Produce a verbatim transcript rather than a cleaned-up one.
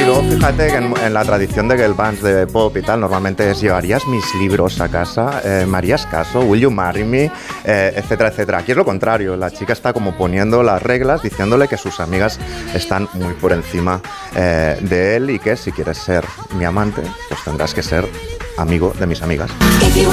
luego fíjate que en, en la tradición de girl bands de pop y tal, normalmente es ¿llevarías mis libros a casa? Eh, ¿Me harías caso? ¿Will you marry me? Eh, etcétera, etcétera. Aquí es lo contrario, la chica está como poniendo las reglas, diciéndole que sus amigas están muy por encima eh, de él y que si quieres ser mi amante, pues tendrás que ser amigo de mis amigas.